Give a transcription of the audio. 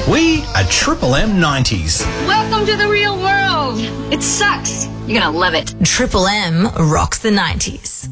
We are Triple M 90s. Welcome to the real world. It sucks. You're going to love it. Triple M rocks the 90s.